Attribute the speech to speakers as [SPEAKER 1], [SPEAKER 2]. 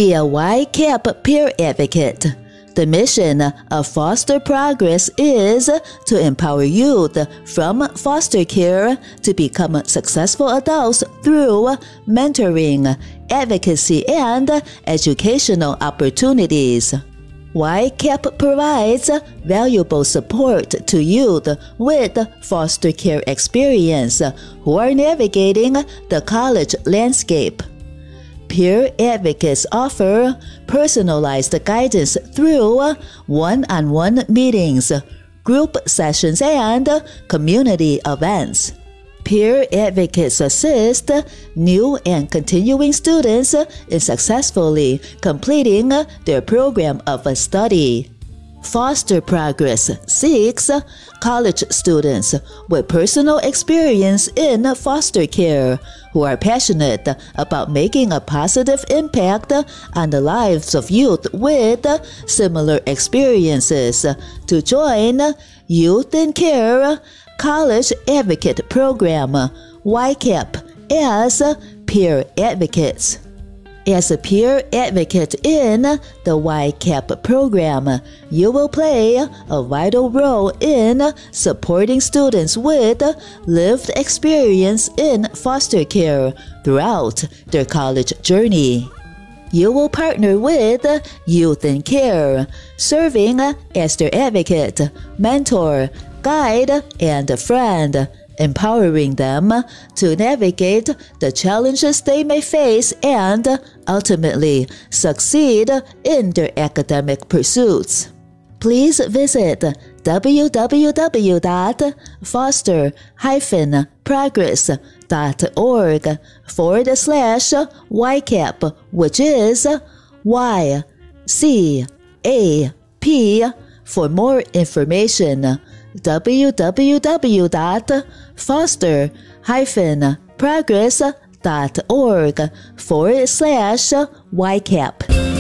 [SPEAKER 1] Be a YCAP peer advocate. The mission of Foster Progress is to empower youth from foster care to become successful adults through mentoring, advocacy, and educational opportunities. YCAP provides valuable support to youth with foster care experience who are navigating the college landscape. Peer advocates offer personalized guidance through one-on-one meetings, group sessions, and community events. Peer advocates assist new and continuing students in successfully completing their program of study. Foster Progress seeks college students with personal experience in foster care who are passionate about making a positive impact on the lives of youth with similar experiences to join Youth in Care College Advocate Program, YCAP, as peer advocates. As a peer advocate in the YCAP program, you will play a vital role in supporting students with lived experience in foster care throughout their college journey. You will partner with Youth in Care, serving as their advocate, mentor, guide, and friend, empowering them to navigate the challenges they may face and ultimately succeed in their academic pursuits. Please visit www.foster-progress.org/YCAP, which is YCAP, for more information. www.foster-progress.org/YCAP.